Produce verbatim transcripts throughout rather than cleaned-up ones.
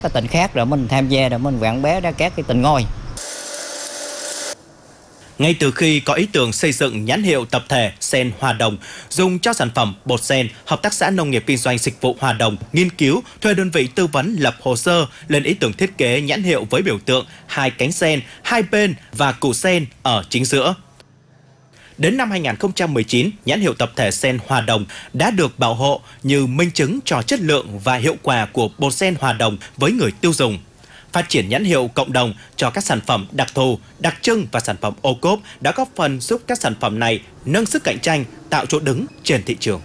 Cái tỉnh khác rồi mình tham gia rồi mình quảng bá ra các cái tỉnh ngôi. Ngay từ khi có ý tưởng xây dựng nhãn hiệu tập thể Sen Hòa Đồng dùng cho sản phẩm bột sen, Hợp tác xã Nông nghiệp Kinh doanh Dịch vụ Hòa Đồng nghiên cứu, thuê đơn vị tư vấn lập hồ sơ lên ý tưởng thiết kế nhãn hiệu với biểu tượng hai cánh sen, hai bên và củ sen ở chính giữa. Đến năm hai nghìn không trăm mười chín, nhãn hiệu tập thể Sen Hòa Đồng đã được bảo hộ như minh chứng cho chất lượng và hiệu quả của bột sen Hòa Đồng với người tiêu dùng. Phát triển nhãn hiệu cộng đồng cho các sản phẩm đặc thù, đặc trưng và sản phẩm ô cốp đã góp phần giúp các sản phẩm này nâng sức cạnh tranh, tạo chỗ đứng trên thị trường.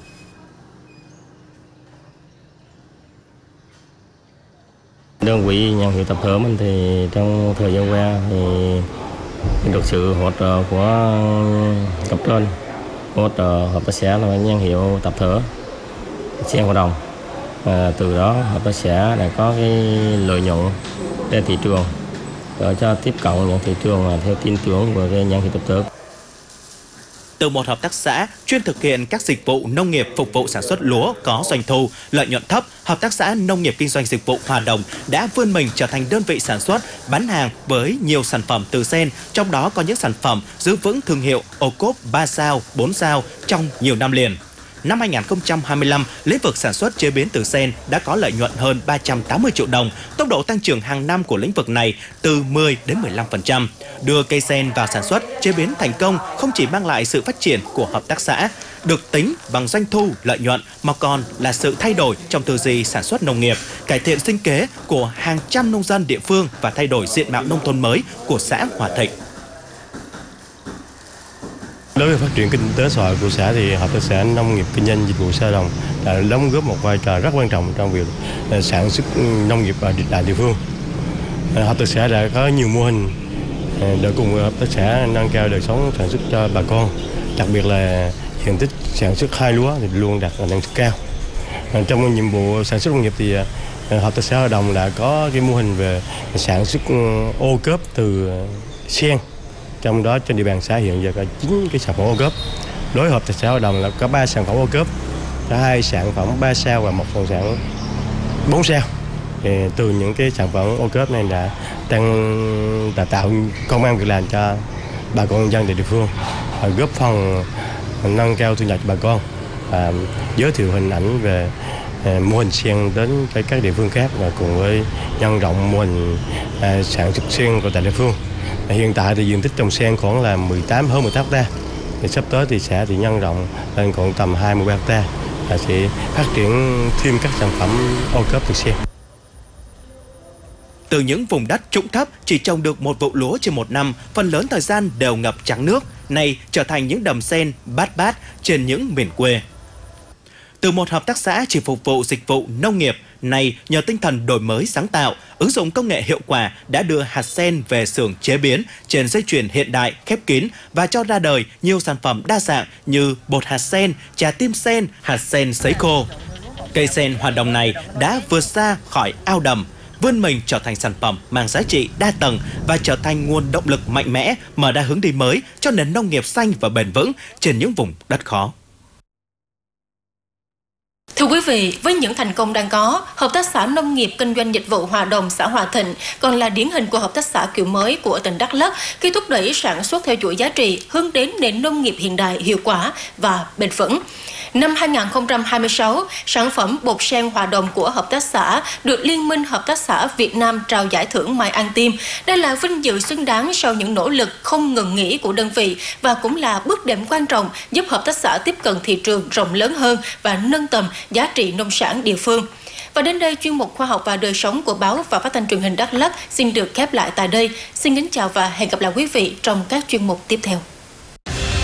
Đơn vị nhãn hiệu tập thể mình thì trong thời gian qua thì được sự hỗ trợ của cấp trên, hỗ trợ hợp tác xã là nhãn hiệu tập thể Sen Hòa Đồng. À, từ đó hợp tác xã đã có cái lợi nhuận trên thị trường để cho tiếp cận những thị trường theo tin tưởng của cái nhãn hiệu tập thể. Từ một hợp tác xã chuyên thực hiện các dịch vụ nông nghiệp phục vụ sản xuất lúa có doanh thu, lợi nhuận thấp, Hợp tác xã Nông nghiệp Kinh doanh Dịch vụ Hòa Đồng đã vươn mình trở thành đơn vị sản xuất, bán hàng với nhiều sản phẩm từ sen, trong đó có những sản phẩm giữ vững thương hiệu ô cốp ba sao, bốn sao trong nhiều năm liền. Năm hai nghìn không trăm hai mươi lăm, lĩnh vực sản xuất chế biến từ sen đã có lợi nhuận hơn ba trăm tám mươi triệu đồng. Tốc độ tăng trưởng hàng năm của lĩnh vực này từ mười đến mười lăm phần trăm. Đưa cây sen vào sản xuất, chế biến thành công không chỉ mang lại sự phát triển của hợp tác xã, được tính bằng doanh thu, lợi nhuận mà còn là sự thay đổi trong tư duy sản xuất nông nghiệp, cải thiện sinh kế của hàng trăm nông dân địa phương và thay đổi diện mạo nông thôn mới của xã Hòa Thịnh. Đối với phát triển kinh tế xã hội của xã thì Hợp tác xã Nông nghiệp Kinh doanh Dịch vụ Hòa Đồng đã đóng góp một vai trò rất quan trọng trong việc sản xuất nông nghiệp ở tại địa phương. Hợp tác xã đã có nhiều mô hình để cùng với hợp tác xã nâng cao đời sống sản xuất cho bà con, đặc biệt là diện tích sản xuất hai lúa thì luôn đạt năng suất cao. Trong nhiệm vụ sản xuất nông nghiệp thì Hợp tác xã Hòa Đồng đã có cái mô hình về sản xuất ô cốp từ sen. Trong đó trên địa bàn xã hiện giờ có chín cái sản phẩm ô cốp. Đối với hợp tác xã Hòa Đồng là có ba sản phẩm ô cốp, có hai sản phẩm ba sao và một sản phẩm bốn sao. Thì từ những cái sản phẩm ô cốp này đã tăng đã tạo công ăn việc làm cho bà con dân tại địa phương, góp phần nâng cao thu nhập cho bà con, và giới thiệu hình ảnh về mô hình sen đến các địa phương khác và cùng với nhân rộng mô hình sản xuất sen của tại địa phương. Hiện tại thì diện tích trồng sen khoảng là mười tám hơn mười tám hectare. Thì sắp tới thì sẽ thì nhân rộng lên còn tầm hai mươi ba hectare và sẽ phát triển thêm các sản phẩm ô cốp từ sen. Từ những vùng đất trũng thấp chỉ trồng được một vụ lúa trên một năm, phần lớn thời gian đều ngập trắng nước, nay trở thành những đầm sen bát bát trên những miền quê. Từ một hợp tác xã chỉ phục vụ dịch vụ nông nghiệp, nay nhờ tinh thần đổi mới sáng tạo, ứng dụng công nghệ hiệu quả đã đưa hạt sen về xưởng chế biến trên dây chuyền hiện đại, khép kín và cho ra đời nhiều sản phẩm đa dạng như bột hạt sen, trà tim sen, hạt sen sấy khô. Cây sen Hòa Đồng này đã vượt xa khỏi ao đầm, vươn mình trở thành sản phẩm mang giá trị đa tầng và trở thành nguồn động lực mạnh mẽ, mở ra hướng đi mới cho nền nông nghiệp xanh và bền vững trên những vùng đất khó. Thưa quý vị, với những thành công đang có, Hợp tác xã Nông nghiệp Kinh doanh Dịch vụ Hòa Đồng xã Hòa Thịnh còn là điển hình của hợp tác xã kiểu mới của tỉnh Đắk Lắk khi thúc đẩy sản xuất theo chuỗi giá trị, hướng đến nền nông nghiệp hiện đại, hiệu quả và bền vững. Năm hai nghìn không trăm hai mươi sáu, sản phẩm bột sen Hòa Đồng của hợp tác xã được Liên minh Hợp tác xã Việt Nam trao giải thưởng Mai Ăn Tim. Đây là vinh dự xứng đáng sau những nỗ lực không ngừng nghỉ của đơn vị và cũng là bước đệm quan trọng giúp hợp tác xã tiếp cận thị trường rộng lớn hơn và nâng tầm giá trị nông sản địa phương. Và đến đây, chuyên mục Khoa học và đời sống của báo và phát thanh truyền hình Đắk Lắk xin được khép lại tại đây. Xin kính chào và hẹn gặp lại quý vị trong các chuyên mục tiếp theo.